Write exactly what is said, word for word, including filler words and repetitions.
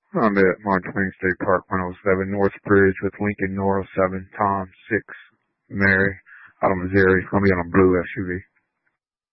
I'm at Montclair State Park one oh seven, North Bridge with Lincoln North seven, Tom six, Mary, out of Missouri. It's going to be on a blue S U V.